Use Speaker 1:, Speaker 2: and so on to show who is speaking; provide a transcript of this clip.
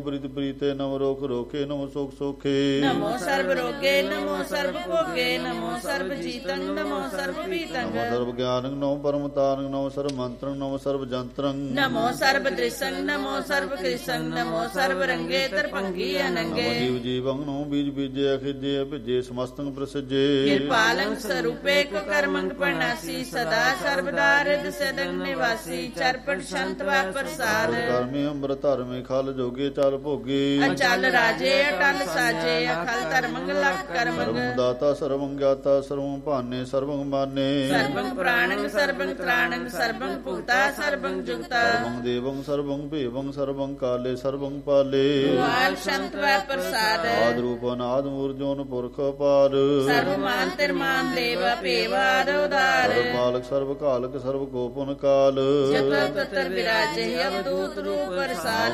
Speaker 1: ਪ੍ਰੀਤ ਪ੍ਰੀਤੇ ਨਮ ਰੋਖ ਰੋਖੇ ਨਮੋ ਸੁਖ ਸੋਖੇ
Speaker 2: ਨਮੋ ਸਰਬ ਰੋਗੇ ਨਮੋ ਸਰਬ ਭੋਗੇ ਨਮੋ ਸਰਬ ਜੀਤੰ ਨਮੋ ਸਰਬ ਪੀਤੰ
Speaker 1: ਨਮੋ ਸਰਬ ਗਿਆਨੰ ਨਮੋ ਪਰਮ ਤਾਰੰ ਨਮੋ ਸਰਬ ਮੰਤਰੰ ਨਮੋ ਸਰਬ ਜੰਤਰੰ
Speaker 2: ਨਮੋ ਸਰਬ ਦ੍ਰਿਸ਼ੰ ਨਮੋ ਸਰਬ ਕ੍ਰਿਸ਼ੰ ਨਮੋ ਸਰਬ ਰੰਗੇ ਤਰਪੰਗੀ ਅਨੰਗੇ
Speaker 1: ਨਮੋ ਜੀਵ ਜੀਵੰ ਨਮੋ ਬੀਜ ਬੀਜੇ ਅਖਿਜੇ ਭਿਜੇ ਸਮਸਤੰ ਪ੍ਰਸਿਜੇ
Speaker 2: ਕਿਰਪਾਲੰ ਸਰੂਪੇ ਕੋ ਕਰਮੰ ਪਰਨਾਸੀ ਸਦਾ ਸਰਬਦਾ ਰਿਦ ਸਦੰ ਨਿਵਾਸੀ ਚਰਪਟ ਸ਼ੰਤ ਵਾ ਪ੍ਰਸਾਦ
Speaker 1: ਕਰਮੇ ਅੰਬਰ ਧਰਮੇ ਖਲ ਜੋਗੇ ਚਲ ਭੋਗੇ
Speaker 2: ਅਚਲ ਰਾਜੇ ਅਟਲ ਸਾਜੇ ਅਖਲ ਧਰਮੰ ਲਖ ਕਰਮੰ
Speaker 1: ਸਰਵੰ ਦਾਤਾ ਸਰਵੰ ਗਿਆਤਾ ਸਰਵੰ ਭਾਨੇ ਸਰਵੰ ਮਾਨੇ
Speaker 2: ਸਰਬੰ ਪ੍ਰਾਣੰ ਸਰਬੰ ਤ੍ਰਾਣੰ ਸਰਬੰ ਭੁਗਤਾ ਸਰਬੰ ਜੁਗਤਾ
Speaker 1: ਸਰਵੰ ਦੇਵੰ ਸਰਵੰ ਭੇਵੰ ਸਰਵੰ ਕਾਲੇ ਸਰਵੰ ਪਾਲੇ
Speaker 2: ਵਾਲ ਸ਼ੰਤ ਵਾ ਪ੍ਰਸਾਦ
Speaker 1: ਆਦ ਰੂਪ ਅਨਾਦ ਮੂਰਜੋਨ ਪੁਰਖ ਪਾਰ
Speaker 2: ਸਰਬ ਮਾਨ ਤਿਰਮਾਨ ਦੇਵ ਭੇਵ ਆਦ ਉਦਾਰ
Speaker 1: ਸਰਬ ਮਾਲਕ ਸਰਬ ਕਾਲਕ ਸਰਬ ਗੋਪਨ ਕਾਲ
Speaker 2: ਜਪ ਤਤਰ ਵਿਰਾਜੇ ਅਵਧੂਤ ਰੂਪ ਪ੍ਰਸਾਦ